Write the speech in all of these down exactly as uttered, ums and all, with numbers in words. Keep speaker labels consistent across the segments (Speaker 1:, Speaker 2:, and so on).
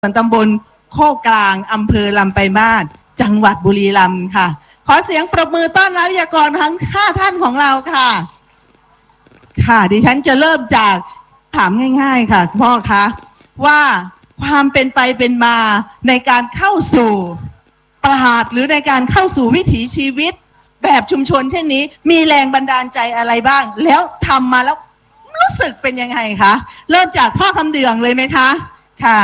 Speaker 1: ส่วนตำบลโคกกลางอำเภอลำปลายมาศจังหวัดบุรีรัมย์ค่ะขอเสียงปรบมือต้อนรับวิทยากรทั้งห้าท่านของเราค่ะค่ะดิฉันจะเริ่มจากถามง่ายๆค่ะพ่อคะว่าความเป็นไปเป็นมาในการเข้าสู่ตลาดหรือในการเข้าสู่วิถีชีวิตแบบชุมชนเช่นนี้มีแรงบันดาลใจอะไรบ้างแล้วทำมาแล้วรู้สึกเป็นยังไงคะเริ่มจากพ่อคำเดืองเลยไหมคะค่ะ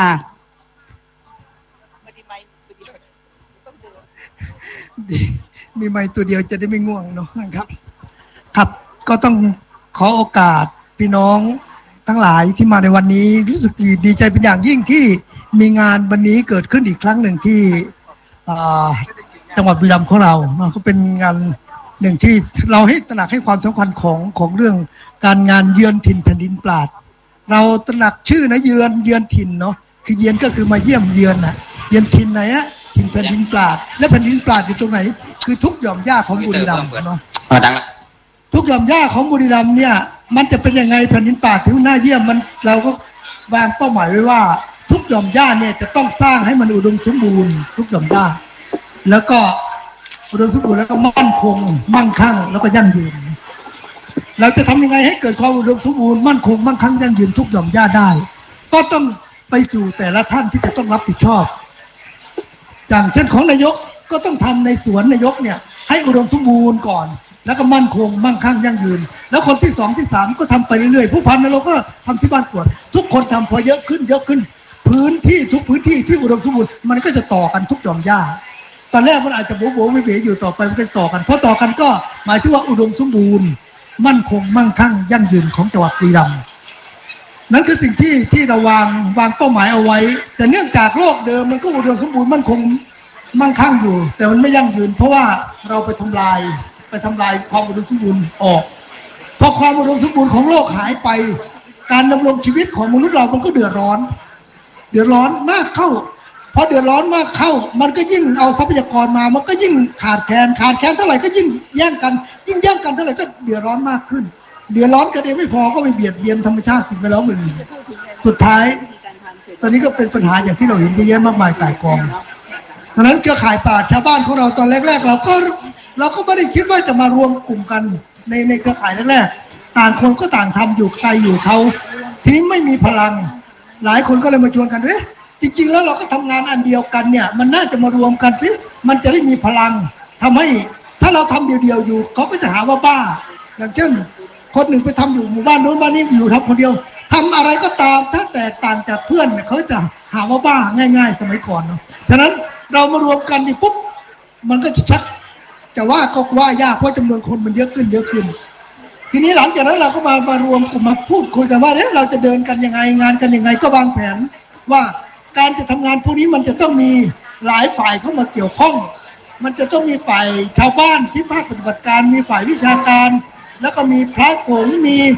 Speaker 2: มีไม้ตัวเดียวจะได้ไม่ง่วงเนาะครับครับก็ต้องขอโอกาสพี่น้องทั้งหลายที่มาในวันนี้รู้สึกดีใจเป็นอย่างยิ่งที่มีงานวันนี้เกิดขึ้นอีกครั้งหนึ่งที่จังหวัดบุรีรัมย์ของเราก็เป็นงานหนึ่งที่เราให้ตระหนักให้ความสำคัญของของเรื่องการงานเยือนถิ่นแผ่นดินปราดเราตระหนักชื่อนะเยือนเยือนถิ่นเนาะคือเยือนก็คือมาเยี่ยมเยือนนะเยือนถิ่นไหนอะถิ่นแผ่นดินปราดและแผ่นดินปราดอยู่ตรงไหนคือทุกหย่อมหญ้าของบุรีรัมย์เนาะทุกหย่อมหญ้าของบุรีรัมย์เนี่ยมันจะเป็นยังไงแผ่นดินปราดที่น่าเยี่ยมมันเราก็วางเป้าหมายไว้ว่าทุกหย่อมหญ้าเนี่ยจะต้องสร้างให้มันอุดมสมบูรณ์ทุกหย่อมหญ้าแล้วก็อุดมสมบูรณ์แล้วก็มั่นคงมั่งคั่งแล้วก็ยั่งยืนเราจะทำยังไงให้เกิดความอุดมสมบูรณ์มั่นคงมั่งคั่งยั่งยืนทุกหย่อมหญ้าได้ก็ต้องไปสู่แต่ละท่านที่จะต้องรับผิดชอบอย่างเช่นของนายกก็ต้องทำในสวนนายกเนี่ยให้อุดมสมบูรณ์ก่อนแล้วก็มั่นคงมั่งคั่งยั่งยืนแล้วคนที่สองที่สามก็ทำไปเรื่อยๆผู้พันนายกก็ทำที่บ้านกวดทุกคนทำพอเยอะขึ้นเยอะขึ้นพื้นที่ทุกพื้นที่ที่อุดมสมบูรณ์มันก็จะต่อกันทุกหย่อมหญ้าตอนแรกมันอาจจะโบโบวิเบอยู่ต่อไปมันก็ต่อกันเพราะต่อกันก็หมายถึงว่าอุดมสมบูรณ์มั่นคงมั่งคั่งยั่งยืนของจังหวัดบุรีรัมย์นั่นคือสิ่งที่ที่เราวางวางเป้าหมายเอาไว้แต่เนื่องจากโลกเดิมมันก็อุดมสมบูรณ์มั่นคงมั่งคั่งอยู่แต่มันไม่ยั่งยืนเพราะว่าเราไปทำลายไปทำลายความอุดมสมบูรณ์ออกพอความอุดมสมบูรณ์ของโลกหายไปการดำรงชีวิตของมนุษย์เรามันก็เดือดร้อนเดือดร้อนมากเข้าพอเดือดร้อนมากเข้ามันก็ยิ่งเอาทรัพยากรมามันก็ยิ่งขาดแคลนขาดแคลนเท่าไหร่ก็ยิ่งแย่งกันยิ่งแย่งกันเท่าไหร่ก็เดือดร้อนมากขึ้นเดือดร้อนกันเองไม่พอก็ไปเบียดเบียนธรรมชาติสิ่งแวดล้อมอื่นๆสุดท้ายตอนนี้ก็เป็นปัญหาอย่างที่เราเห็นเยอะแยะมากมายก่ายกองดังนั้นเครือข่ายป่าชาวบ้านของเราตอนแรกๆเราก็เราก็ไม่ได้คิดว่าจะมารวมกลุ่มกันในในเครือข่ายแรกๆต่างคนก็ต่างทำอยู่ใครอยู่เขาทีนี้ไม่มีพลังหลายคนก็เลยมาชวนกันเอ๊ะจริงๆแล้วเราก็ทำงานอันเดียวกันเนี่ยมันน่าจะมารวมกันสิมันจะได้มีพลังทำให้ถ้าเราทำเดียวๆอยู่เขาก็จะหาว่าบ้าอย่างเช่นคนหนึ่งไปทำอยู่หมู่บ้านโน้นบ้านนี้อยู่ทำคนเดียวทำอะไรก็ตามถ้าแตกต่างจากเพื่อนเนี่ยเขาจะหาว่าบ้าง่ายๆสมัยก่อนเนาะฉะนั้นเรามารวมกันนี่ปุ๊บมันก็จะชัดจะว่าก็ว่ายากเพราะจำนวนคนมันเยอะขึ้นเยอะขึ้นทีนี้หลังจากนั้นเราก็มามารวมกลุ่มมาพูดคุยกันว่าเอ๊ะเราจะเดินกันยังไงงานกันยังไงก็วางแผนว่าการจะทำงานพวกนี้มันจะต้องมีหลายฝ่ายเข้ามาเกี่ยวข้องมันจะต้องมีฝ่ายชาวบ้านที่ภาคปฏิบัติการมีฝ่ายวิชาการแล้วก็มีพระสงฆ์มี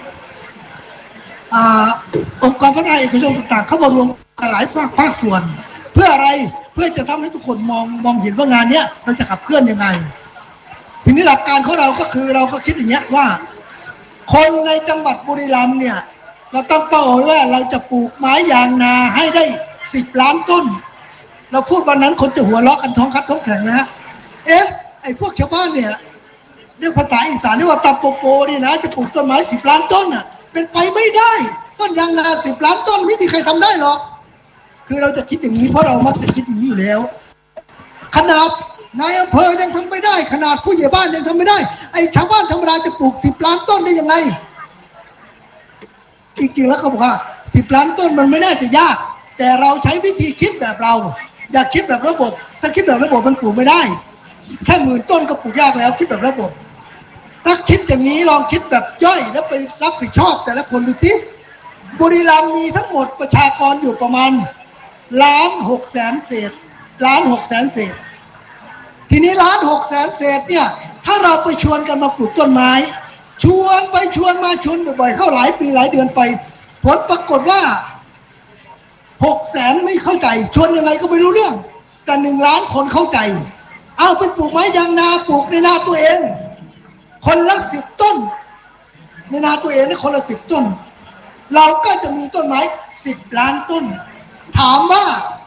Speaker 2: องค์กรพัฒนาเอกชนต่างๆเข้ามารวมกันหลายภาคภาคส่วนเพื่ออะไรเพื่อจะทำให้ทุกคนมองมองเห็นว่างานนี้เราจะขับเคลื่อนยังไงทีนี้หลักการของเราก็คือเราก็คิดอย่างเงี้ยว่าคนในจังหวัดบุรีรัมย์เนี่ยเราตั้งเป้าไว้ว่าเราจะปลูกไม้ยางนาให้ได้สิบล้านต้นเราพูดวันนั้นคนจะหัวเราะกันท้องคัดท้องแข็งนะฮะเอ๊ะไอ้พวกชาวบ้านเนี่ยเรียกภาษาอีสานเรียกว่าตะโปโปนี่นะจะปลูกต้นไม้สิบล้านต้นอ่ะเป็นไปไม่ได้ต้นยางนาสิบล้านต้นไม่มีใครทำได้หรอกคือเราจะคิดอย่างนี้เพราะเรามักจะคิดอย่างนี้อยู่แล้วขนาดนายอำเภอยังทำไม่ได้ขนาดผู้ใหญ่บ้านยังทำไม่ได้ไอ้ชาวบ้านธรรมดาจะปลูกสิบล้านต้นได้ยังไงจริงๆแล้วเขาบอกว่าสิบล้านต้นมันไม่น่าจะยากแต่เราใช้วิธีคิดแบบเราอยากคิดแบบระบบถ้าคิดแบบระบบมันปลูกไม่ได้แค่หมื่นต้นก็ปลูกยากแล้วคิดแบบระบบถ้าคิดอย่างนี้ลองคิดแบบย่อยแล้วไปรับผิดชอบแต่ละคนดูสิบุรีรัมย์มีทั้งหมดประชากรอยู่ประมาณล้านหกแสนเศษล้านหกแสนเศษทีนี้ล้านหกแสนเศษเนี่ยถ้าเราไปชวนกันมาปลูกต้นไม้ชวนไปชวนมาชวนบ่อยๆเข้าหลายปีหลายเดือนไปผลปรากฏว่าหกแสนไม่เข้าใจชวนยังไงก็ไม่รู้เรื่องแต่หนึ่งล้านคนเข้าใจเอาไปปลูกไม้ยางนาปลูกในนาตัวเองคนละสิบต้นในนาตัวเองนี่คนละสิบต้นเราก็จะมีต้นไม้สิบล้านต้นถามว่า